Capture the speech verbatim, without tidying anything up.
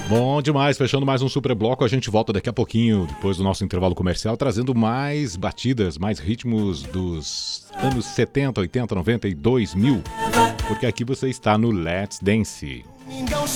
Bom demais, fechando mais um Super Bloco, a gente volta daqui a pouquinho, depois do nosso intervalo comercial, trazendo mais batidas, mais ritmos dos anos setenta, oitenta, noventa e dois mil, porque aqui você está no Let's Dance.